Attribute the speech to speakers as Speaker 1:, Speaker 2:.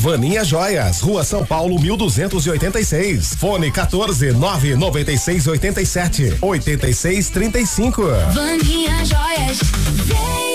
Speaker 1: Vaninha Joias, Rua São Paulo 1286. Fone 14 99687 8635.
Speaker 2: Vaninha Joias, vem